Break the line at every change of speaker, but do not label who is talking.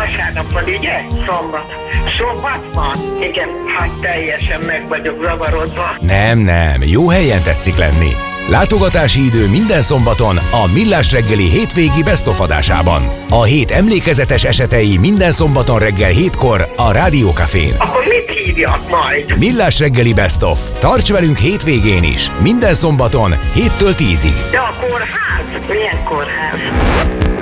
vasárnap van, ugye? Szombat. Szombat van? Igen, hát teljesen meg vagyok zavarodva.
Nem, jó helyen tetszik lenni. Látogatási idő minden szombaton a Millás reggeli hétvégi Best of adásában. A hét emlékezetes esetei minden szombaton reggel 7-kor a Rádió Cafén.
Akkor mit hívjak majd?
Millás reggeli Best of. Tarts velünk hétvégén is. Minden szombaton 7-től 10-ig.
De a kórház? Milyen kórház?